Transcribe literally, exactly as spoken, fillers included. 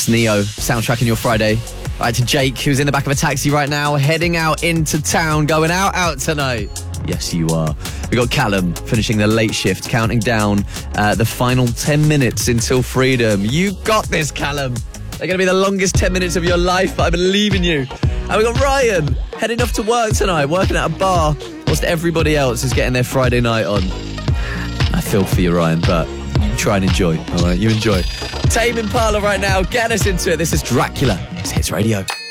That's Neo, soundtracking your Friday. Right to Jake, who's in the back of a taxi right now, heading out into town, going out, out tonight. Yes, you are. We got Callum finishing the late shift, counting down uh, the final ten minutes until freedom. You got this, Callum. They're going to be the longest ten minutes of your life, but I believe in you. And we got Ryan heading off to work tonight, working at a bar, whilst everybody else is getting their Friday night on. I feel for you, Ryan, but you try and enjoy. All right, you enjoy. Tame Impala right now. Get us into it. This is Dracula. It's Hits Radio.